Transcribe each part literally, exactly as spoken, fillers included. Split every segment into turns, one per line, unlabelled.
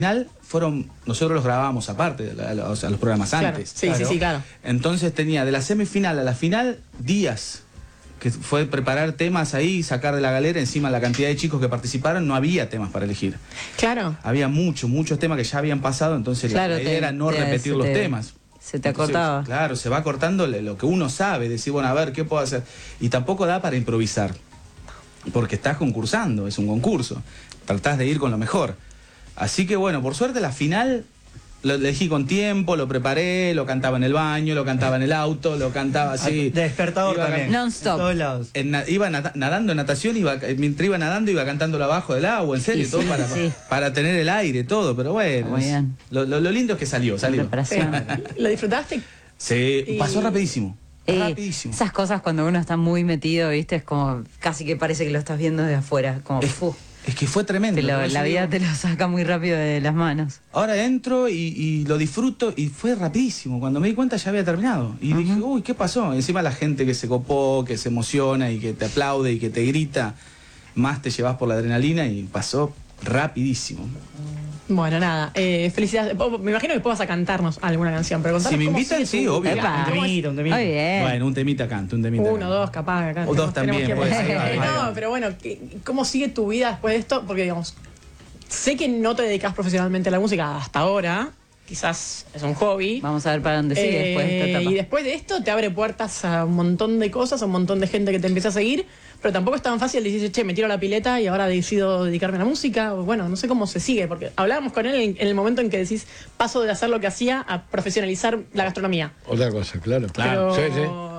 final fueron, nosotros los grabábamos aparte, a los, a los programas antes.
Claro. Sí,
claro.
sí, sí, claro.
Entonces tenía de la semifinal a la final días, que fue preparar temas ahí, sacar de la galera. Encima la cantidad de chicos que participaron, no había temas para elegir.
Claro.
Había muchos, muchos temas que ya habían pasado, entonces
claro,
la idea
te,
era no
te,
repetir los
te,
temas.
Se te
Entonces,
acortaba.
claro, se va cortando lo que uno sabe, decir, bueno, a ver, ¿qué puedo hacer? Y tampoco da para improvisar, porque estás concursando, es un concurso. Tratás de ir con lo mejor. Así que bueno, por suerte la final lo elegí con tiempo, lo preparé, lo cantaba en el baño, lo cantaba en el auto, lo cantaba así.
De despertador
iba
también.
Non-stop.
En todos lados.
En, iba nada, nadando en natación, iba, mientras iba nadando iba cantando abajo del agua, en serio,
Sí,
todo
sí,
para,
sí.
para tener el aire, todo, pero bueno.
Muy bien.
Lo, lo, lo lindo es que salió, salió.
Preparación.
¿Lo disfrutaste?
Sí,
Y-
pasó rapidísimo.
Eh,
rapidísimo.
esas cosas cuando uno está muy metido, viste, es como casi que parece que lo estás viendo de afuera, como
Es,
fu,
es que fue tremendo.
te lo-
por eso
la vida
digo,
te lo saca muy rápido de las manos.
Ahora entro y, y lo disfruto y fue rapidísimo. Cuando me di cuenta ya había terminado. Y dije, uy, ¿qué pasó? Encima la gente que se copó, que se emociona y que te aplaude y que te grita, más te llevas por la adrenalina y pasó rapidísimo.
Bueno, nada, eh, felicidades. Vos- Me imagino que después vas a cantarnos alguna canción, pero contanos
Si me
cómo
invitan,
sigue
sí,
tu-
obvio.
Epa.
Un temita, un temita.
Muy bien.
Bueno, un temita canto, un temita
Uno,
canto.
dos, capaz. Acá
O dos
tenemos-
también,
tenemos
puede
tiempo.
ser.
Eh,
Ahí va.
No, pero bueno, ¿qué- ¿cómo sigue tu vida después de esto? Porque, digamos, sé que no te dedicas profesionalmente a la música hasta ahora. Quizás es un hobby.
Vamos a ver para dónde sigue
Eh,
después de esta etapa.
Y después de esto te abre puertas a un montón de cosas, a un montón de gente que te empieza a seguir, pero tampoco es tan fácil decir, che, me tiro a la pileta y ahora decido dedicarme a la música. O bueno, no sé cómo se sigue, porque hablábamos con él en, en el momento en que decís, paso de hacer lo que hacía a profesionalizar la gastronomía.
Otra cosa, claro.
Pero
Sí,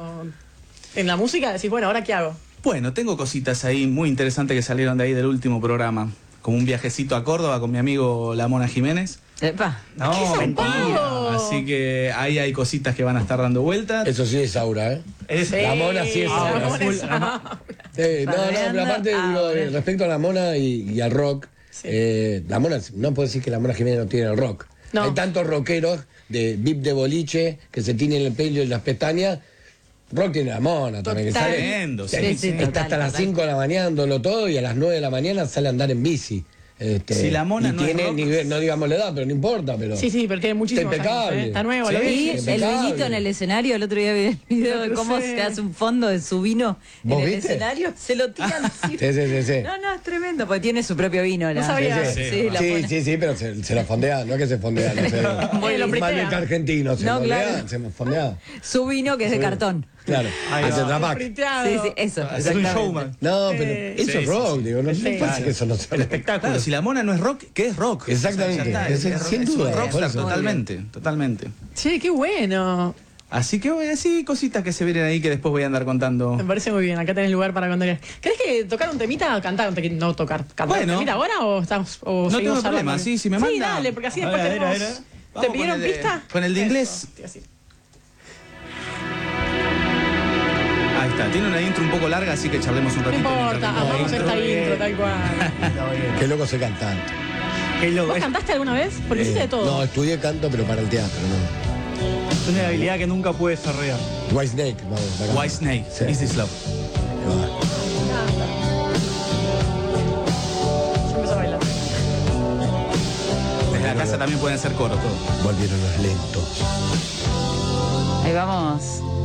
sí.
en la música decís, bueno, ¿ahora qué hago?
Bueno, tengo cositas ahí muy interesantes que salieron de ahí del último programa. Como un viajecito a Córdoba con mi amigo La Mona Jiménez.
Epa.
No, mentira.
Así que ahí hay cositas que van a estar dando vueltas.
Eso sí es aura, ¿eh?
Es,
La mona sí es
la
aura.
mona es
Full,
aura.
Eh, no, no, pero aparte,
Ah,
digo,
bueno.
respecto a la mona y, y al rock,
Sí.
eh, la mona, no puedo decir que la Mona Jiménez no tiene el rock.
No.
Hay tantos rockeros de V I P de boliche que se tienen el pelo y las pestañas. Rock tiene la mona también, que
Total.
sale.
Tremendo, sí,
Sí,
sí,
está
total,
hasta las
total.
cinco de la mañana dándolo todo y a las nueve de la mañana sale a andar en bici. Este,
Si la mona
y
no es
tiene
rock.
nivel, no digamos la edad, pero no importa, pero
Sí, sí, pero tiene muchísimos
Está
años,
impecable.
¿eh? Está nuevo,
Sí,
lo vi.
Y el
impecable.
vinito en el escenario, el otro día vi el video de
Lo
cómo
crucé.
se hace un fondo de su vino en
¿Vos
el
viste?
escenario, se lo tiran así.
Sí, sí, sí, sí.
No, no, es tremendo, porque tiene su propio vino. La,
sabía.
Sí,
Sí,
sí,
la
sí,
pone.
sí, sí, pero se, se la fondea, no es que se fondea, no sé.
Bueno, lo
Malmente
pritea.
argentino, se
No,
fondea,
claro.
se fondea.
Su vino que es de cartón.
Claro,
Ahí
hace
va.
tabac.
Friteado.
Sí, sí, eso.
Es un
exactamente.
showman.
No, pero
Eh,
eso
sí,
es rock,
sí,
digo, no, no
Sí.
parece
Claro.
que eso no sea
El
rock.
espectáculo.
Claro, si la mona no es rock, ¿qué es rock?
Exactamente,
O sea, ya
es-
está,
sin
es un
duda, por
rockstar,
eso.
totalmente, totalmente.
Che, qué bueno.
Así que bueno, así cositas que se vienen ahí que después voy a andar contando.
Me parece muy bien, acá tenés lugar para cuando quieras. ¿Querés que tocar un temita o cantar un temita? No tocar, cantar
Bueno.
un temita ahora o estamos o
No
seguimos
tengo problema,
hablando?
sí, si me
Sí,
manda.
dale, porque así
A
después
ver, a ver,
tenemos...
a ver.
¿Te
Vamos con
pidieron
el de-
pista?
con el de
Eso,
inglés.
estoy así.
Ahí está, tiene una intro un poco larga, así que charlemos un
No
ratito.
importa,
mientras-
amamos
intro
esta
bien.
intro, tal cual.
Está bien.
Qué loco se cantar.
Qué loco.
¿Vos
Es,
cantaste alguna vez? Porque hiciste de todo.
No, estudié canto, pero para el teatro, no.
es una habilidad que nunca pude desarrollar.
White Snake, vamos. para-
White Snake,
Sí.
Is This Love.
Ahí va.
Yo empiezo a bailar.
Desde la casa también pueden ser coros todo.
Volvieron los lentos.
Ahí vamos.